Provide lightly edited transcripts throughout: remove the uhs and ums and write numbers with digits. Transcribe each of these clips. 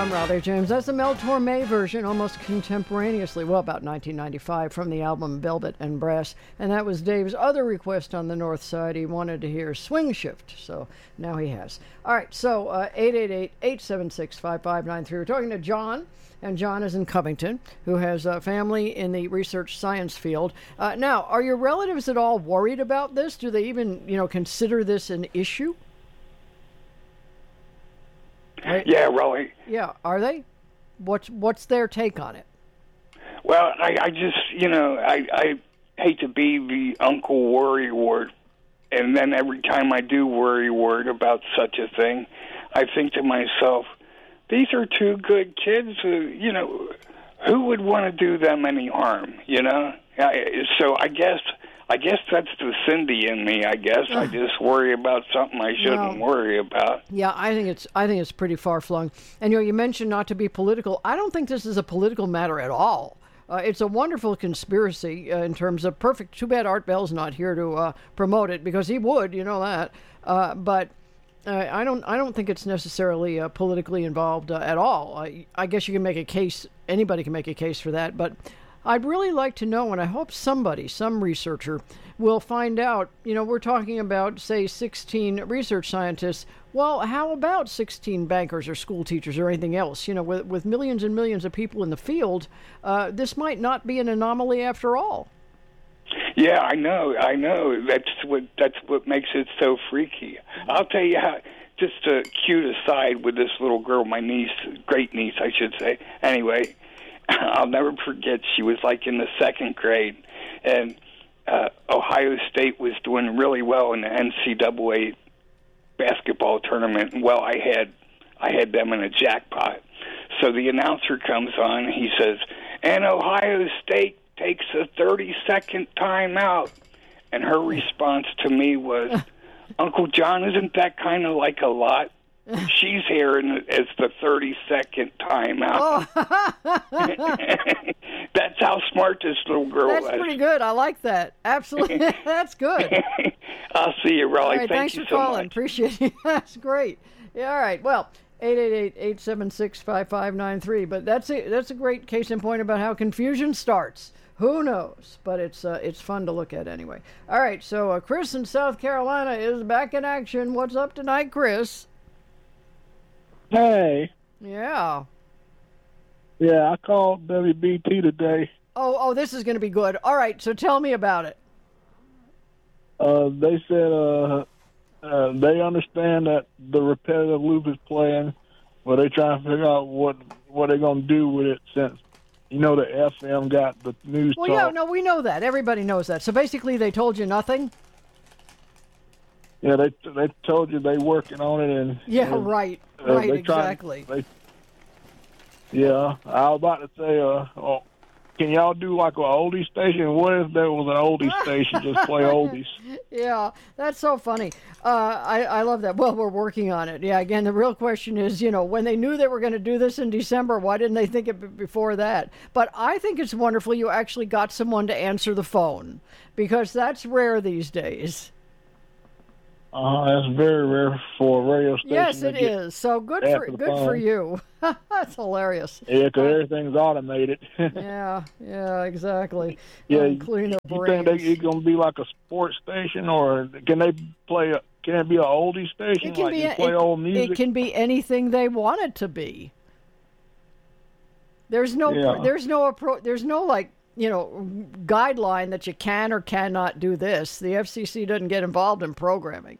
from Raleigh James. That's the Mel Torme version, almost contemporaneously, well, about 1995, from the album Velvet and Brass. And that was Dave's other request on the North Side. He wanted to hear Swing Shift, so now he has. All right, so 888-876-5593. We're talking to John, and John is in Covington, who has a family in the research science field. Now, are your relatives at all worried about this? Do they even, consider this an issue? Right. Yeah, really. Yeah, are they? What's their take on it? Well, I just, I hate to be the uncle worrywart, and then every time I do worrywart about such a thing, I think to myself, these are two good kids who, who would want to do them any harm, So I guess that's the Cindy in me. I guess I just worry about something I shouldn't worry about. Yeah, I think it's pretty far flung. And you mentioned not to be political. I don't think this is a political matter at all. It's a wonderful conspiracy in terms of perfect. Too bad Art Bell's not here to promote it, because he would, that. But I don't think it's necessarily politically involved at all. I guess you can make a case. Anybody can make a case for that, but I'd really like to know, and I hope some researcher, will find out, we're talking about, say, 16 research scientists. Well, how about 16 bankers or school teachers or anything else? With millions and millions of people in the field, this might not be an anomaly after all. Yeah, I know. That's what makes it so freaky. I'll tell you how, just a cute aside with this little girl, my niece, great niece, I should say. Anyway, I'll never forget, she was like in the second grade, and Ohio State was doing really well in the NCAA basketball tournament. Well, I had them in a jackpot. So the announcer comes on, and he says, and Ohio State takes a 30-second timeout. And her response to me was, Uncle John, isn't that kind of like a lot? She's here as the 30-second timeout. Oh. That's how smart this little girl was. That's pretty good. I like that. Absolutely. That's good. I'll see you, Raleigh. All right, Thanks for so calling. Much. Appreciate it. That's great. Yeah, all right. Well, 888-876-5593. But that's a great case in point about how confusion starts. Who knows? But it's fun to look at anyway. All right, so Chris in South Carolina is back in action. What's up tonight, Chris? Hey. Yeah. Yeah, I called WBT today. Oh, this is going to be good. All right, so tell me about it. They said they understand that the repetitive loop is playing, but they're trying to figure out what they're going to do with it since, the FM got the news talk. Well, yeah, no, we know that. Everybody knows that. So basically they told you nothing? Yeah, they told you they working on it. And right, exactly. Yeah, I was about to say, can y'all do like an oldie station? What if there was an oldie station, just play oldies? Yeah, that's so funny. I love that. Well, we're working on it. Yeah, again, the real question is, when they knew they were going to do this in December, why didn't they think it before that? But I think it's wonderful you actually got someone to answer the phone, because that's rare these days. That's very rare for a radio station. Yes, it is. So good for you. That's hilarious. Yeah, because everything's automated. yeah, exactly. Yeah, including the you brains. think it's going to be like a sports station, or can it be an oldie station? It can be play old music? It can be anything they want it to be. There's no guideline that you can or cannot do this. The FCC doesn't get involved in programming.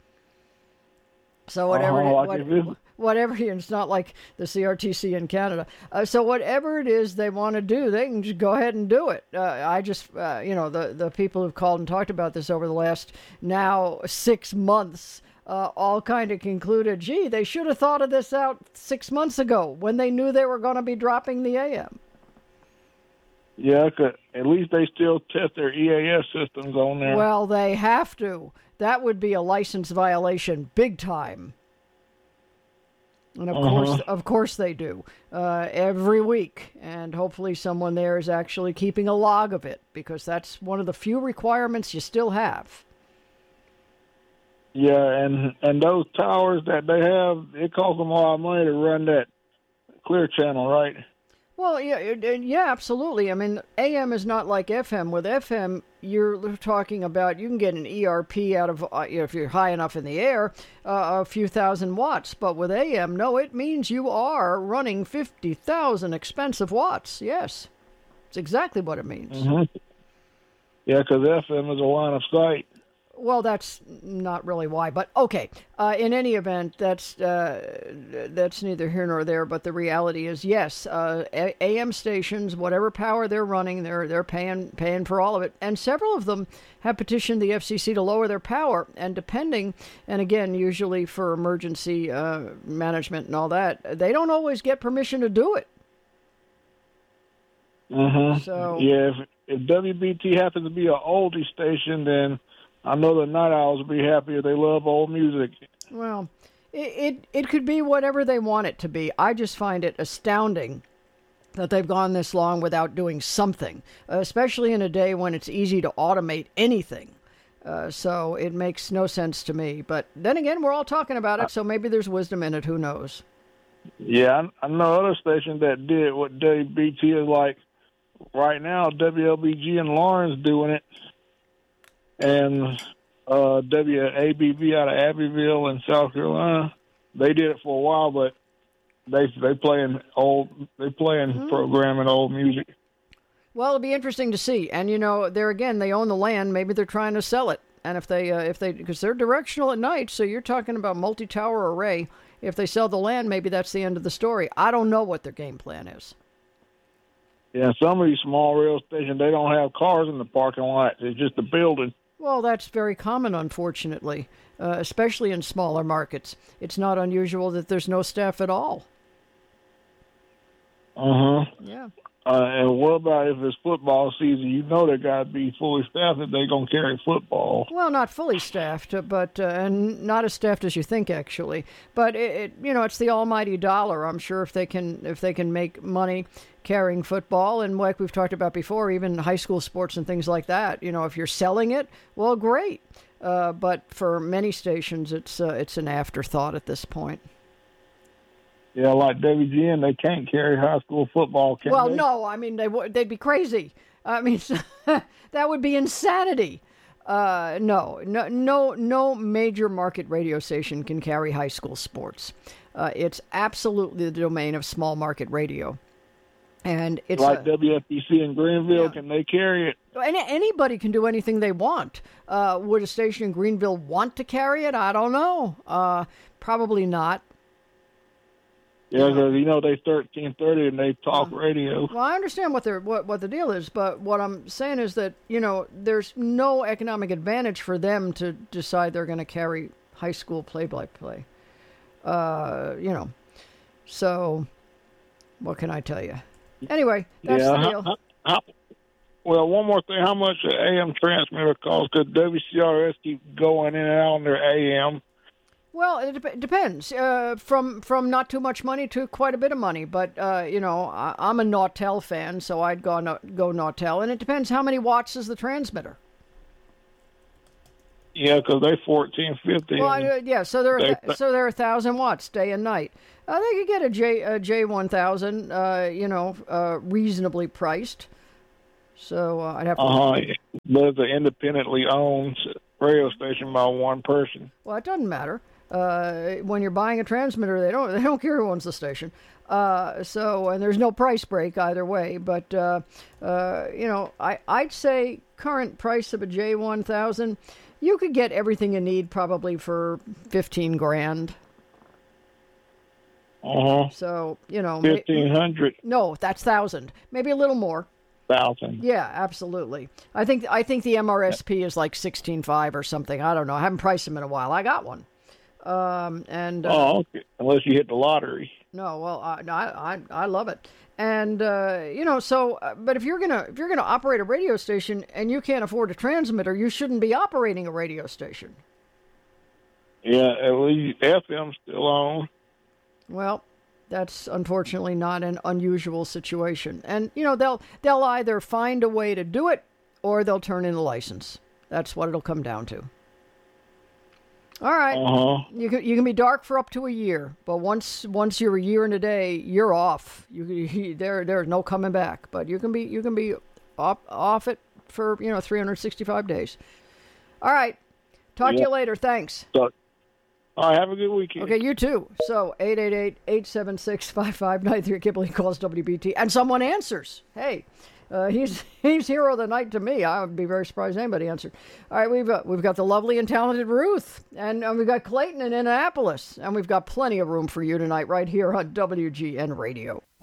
So whatever, it's not like the CRTC in Canada. So whatever it is they want to do, they can just go ahead and do it. The people who've called and talked about this over the last now 6 months all kind of concluded, gee, they should have thought of this out 6 months ago when they knew they were going to be dropping the AM. Yeah, at least they still test their EAS systems on there. Well, they have to. That would be a license violation, big time. And of course they do, every week. And hopefully someone there is actually keeping a log of it, because that's one of the few requirements you still have. Yeah, and those towers that they have, it costs them a lot of money to run that Clear Channel, right? Well, yeah, absolutely. I mean, AM is not like FM. With FM, you're talking about you can get an ERP out of if you're high enough in the air, a few thousand watts. But with AM, no, it means you are running 50,000 expensive watts. Yes, it's exactly what it means. Mm-hmm. Yeah, because FM is a line of sight. Well, that's not really why, but okay. In any event, that's neither here nor there. But the reality is, yes, AM stations, whatever power they're running, they're paying for all of it, and several of them have petitioned the FCC to lower their power. And depending, and again, usually for emergency management and all that, they don't always get permission to do it. Mm-hmm. So yeah, if WBT happens to be an oldie station, then I know the Night Owls will be happy if they love old music. Well, it could be whatever they want it to be. I just find it astounding that they've gone this long without doing something, especially in a day when it's easy to automate anything. So it makes no sense to me. But then again, we're all talking about it, so maybe there's wisdom in it. Who knows? Yeah, I know other stations that did what WBT is like right now. WLBG in Lawrence doing it. And WABV out of Abbeville in South Carolina, they did it for a while, but they playing programming old music. Well, it'll be interesting to see. And there again, they own the land. Maybe they're trying to sell it. And if they because they're directional at night, so you're talking about multi-tower array. If they sell the land, maybe that's the end of the story. I don't know what their game plan is. Yeah, some of these small rail stations, they don't have cars in the parking lot. It's just a building. Well, that's very common, unfortunately, especially in smaller markets. It's not unusual that there's no staff at all. Uh-huh. Yeah. And what about if it's football season? You know they got to be fully staffed if they're going to carry football. Well, not fully staffed, but and not as staffed as you think, actually. But it's the almighty dollar. I'm sure if they can make money carrying football, and like we've talked about before, even high school sports and things like that. If you're selling it, well, great. But for many stations, it's an afterthought at this point. Yeah, like WGN, they can't carry high school football, can well, they? no, I mean, they'd be crazy. I mean, that would be insanity. No major market radio station can carry high school sports. It's absolutely the domain of small market radio. And it's like WFPC in Greenville, yeah. Can they carry it? Anybody can do anything they want. Would a station in Greenville want to carry it? I don't know. Probably not. Yeah, because they 1330 and they talk radio. Well, I understand what the deal is, but what I'm saying is that there's no economic advantage for them to decide they're going to carry high school play-by-play. So what can I tell you? Anyway, that's the deal. Well, one more thing. How much an AM transmitter costs? Could WCRS keep going in and out on their AM? Well, it depends. From not too much money to quite a bit of money. But, I'm a Nautel fan, so I'd go Nautel. And it depends how many watts is the transmitter. Yeah, because they're 1450. Well, yeah, so they're 1,000 watts day and night. They could get a J1000, reasonably priced. So I'd have to. But it's an independently owned radio station by one person. Well, it doesn't matter. When you're buying a transmitter, they don't care who owns the station. And there's no price break either way. But I'd say current price of a J1000, you could get everything you need probably for $15,000. So 1,500. No, that's 1,000. Maybe a little more. 1,000. Yeah, absolutely. I think the MRSP is like 16.5 or something. I don't know. I haven't priced them in a while. I got one. Okay. Unless you hit the lottery. No, well, I love it. And but if you're gonna operate a radio station and you can't afford a transmitter, you shouldn't be operating a radio station. Yeah, at least FM's still on. Well, that's unfortunately not an unusual situation. And they'll either find a way to do it or they'll turn in a license. That's what it'll come down to. All right. Uh-huh. You can be dark for up to a year, but once you're a year and a day, you're off. There's no coming back. But you can be off it for 365 days. All right. Talk to you later. Thanks. So, all right. Have a good weekend. Okay, you too. So 888-876-5593. Kibble calls WBT, and someone answers. Hey. He's hero of the night to me. I would be very surprised anybody answered. All right, we've got the lovely and talented Ruth, and we've got Clayton in Annapolis, and we've got plenty of room for you tonight right here on WGN Radio.